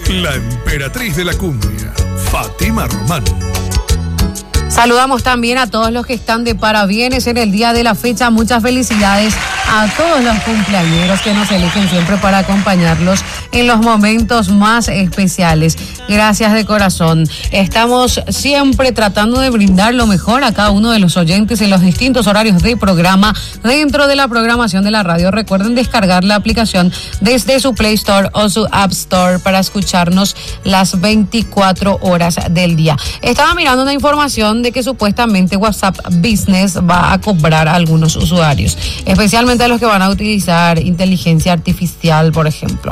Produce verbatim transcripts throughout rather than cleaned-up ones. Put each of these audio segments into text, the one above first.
La emperatriz de la cumbia, Fátima Román. Saludamos también a todos los que están de parabienes en el día de la fecha. Muchas felicidades a todos los cumpleañeros que nos eligen siempre para acompañarlos en los momentos más especiales. Gracias de corazón. Estamos siempre tratando de brindar lo mejor a cada uno de los oyentes en los distintos horarios de programa dentro de la programación de la radio. Recuerden descargar la aplicación desde su Play Store o su App Store para escucharnos las veinticuatro horas del día. Estaba mirando una información de que supuestamente WhatsApp Business va a cobrar a algunos usuarios, especialmente a los que van a utilizar inteligencia artificial, por ejemplo,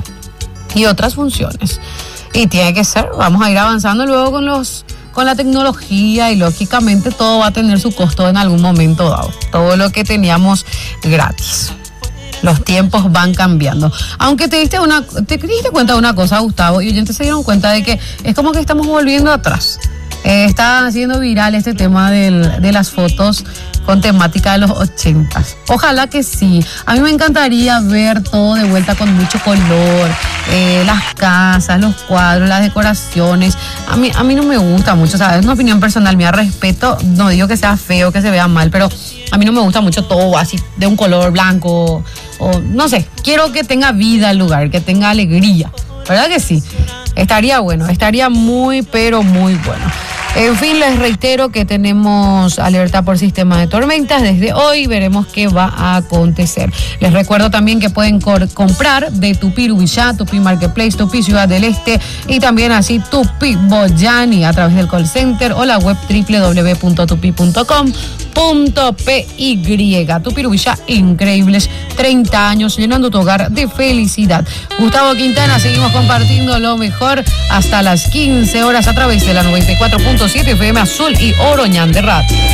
y otras funciones. Y tiene que ser, vamos a ir avanzando luego con los con la tecnología y lógicamente todo va a tener su costo en algún momento dado. Todo lo que teníamos gratis. Los tiempos van cambiando. Aunque te diste una, te diste cuenta de una cosa, Gustavo, y oyentes se dieron cuenta de que es como que estamos volviendo atrás. Eh, está haciendo viral este tema del, de las fotos con temática de los ochentas. Ojalá que sí. A mí me encantaría ver todo de vuelta con mucho color, eh, las casas, los cuadros, las decoraciones. A mí, a mí no me gusta mucho, ¿sabes? Es una opinión personal mía, respeto, no digo que sea feo, que se vea mal, pero a mí no me gusta mucho todo así de un color blanco o no sé. Quiero que tenga vida el lugar, que tenga alegría. ¿Verdad que sí? Estaría bueno, estaría muy, pero muy bueno. En fin, les reitero que tenemos alerta por sistema de tormentas. Desde hoy veremos qué va a acontecer. Les recuerdo también que pueden cor- comprar de Tupirubillá, Tupi Marketplace, Tupi Ciudad del Este y también así Tupi Boyani a través del call center o la web doble u doble u doble u punto tupi punto com punto p y. Tupirubillá, increíbles treinta años llenando tu hogar de felicidad. Gustavo Quintana, seguimos compartiendo lo mejor hasta las quince horas a través de la noventa y cuatro punto siete F M Azul y Oroñán de Radio.